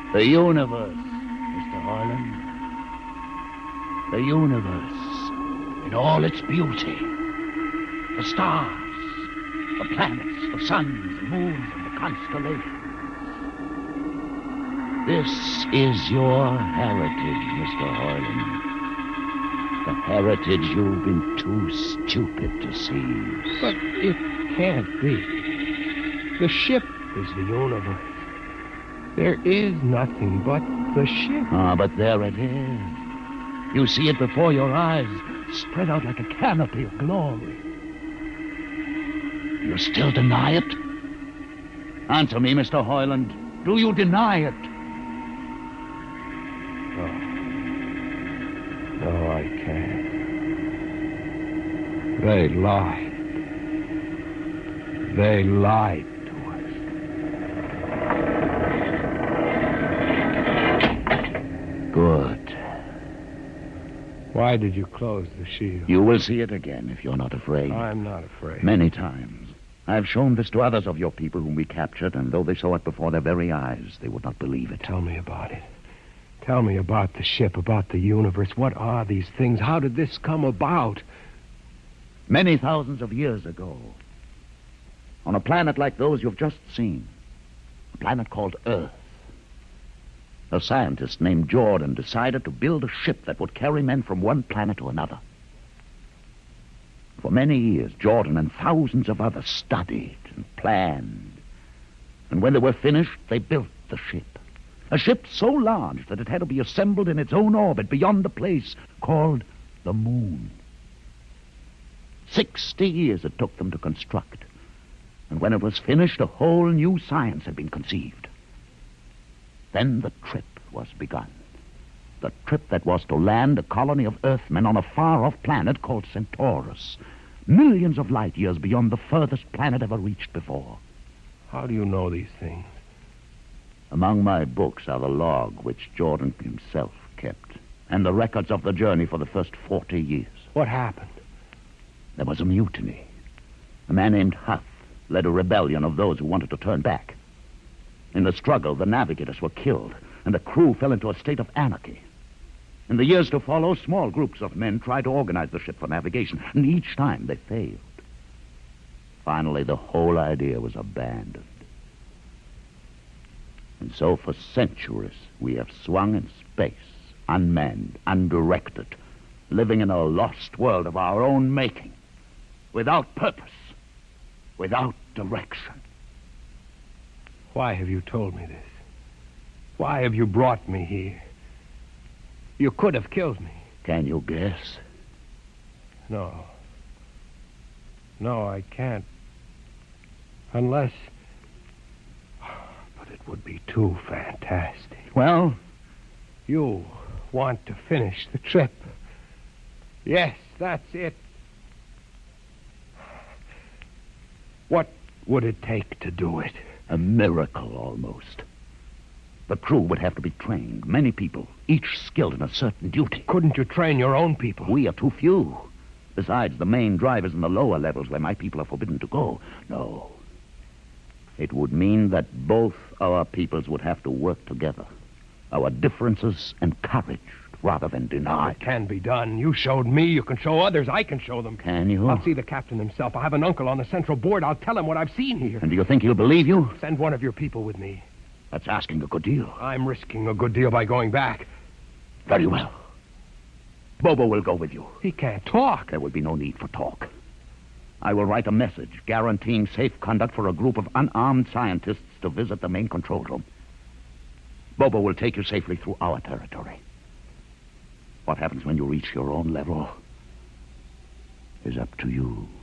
The universe, Mr. Harlan. The universe in all its beauty. The stars, the planets, the suns, the moons, and the constellations. This is your heritage, Mr. Harlan. The heritage you've been too stupid to seize. But it can't be. The ship is the universe. There is nothing but the ship. Ah, but there it is. You see it before your eyes, spread out like a canopy of glory. You still deny it? Answer me, Mr. Hoyland. Do you deny it? No, I can't. They lied. They lied to us. Good. Why did you close the shield? You will see it again if you're not afraid. I'm not afraid. Many times. I've shown this to others of your people whom we captured, and though they saw it before their very eyes, they would not believe it. Tell me about it. Tell me about the ship, about the universe. What are these things? How did this come about? Many thousands of years ago, on a planet like those you've just seen, a planet called Earth, a scientist named Jordan decided to build a ship that would carry men from one planet to another. For many years, Jordan and thousands of others studied and planned. And when they were finished, they built the ship. A ship so large that it had to be assembled in its own orbit beyond the place called the moon. 60 years it took them to construct. And when it was finished, a whole new science had been conceived. Then the trip was begun. The trip that was to land a colony of Earthmen on a far-off planet called Centaurus, millions of light years beyond the furthest planet ever reached before. How do you know these things? Among my books are the log which Jordan himself kept, and the records of the journey for the first 40 years. What happened? There was a mutiny. A man named Huth led a rebellion of those who wanted to turn back. In the struggle, the navigators were killed, and the crew fell into a state of anarchy. In the years to follow, small groups of men tried to organize the ship for navigation, and each time they failed. Finally, the whole idea was abandoned. And so for centuries, we have swung in space, unmanned, undirected, living in a lost world of our own making, without purpose, without direction. Why have you told me this? Why have you brought me here? You could have killed me. Can you guess? No. No, I can't. Unless... But it would be too fantastic. Well? You want to finish the trip. Yes, that's it. What would it take to do it? A miracle, almost. The crew would have to be trained. Many people, each skilled in a certain duty. Couldn't you train your own people? We are too few. Besides, the main drivers in the lower levels where my people are forbidden to go. No. It would mean that both our peoples would have to work together. Our differences encouraged rather than denied. It can be done. You showed me. You can show others. I can show them. Can you? I'll see the captain himself. I have an uncle on the central board. I'll tell him what I've seen here. And do you think he'll believe you? Send one of your people with me. That's asking a good deal. I'm risking a good deal by going back. Very well. Bobo will go with you. He can't talk. There will be no need for talk. I will write a message guaranteeing safe conduct for a group of unarmed scientists to visit the main control room. Bobo will take you safely through our territory. What happens when you reach your own level is up to you.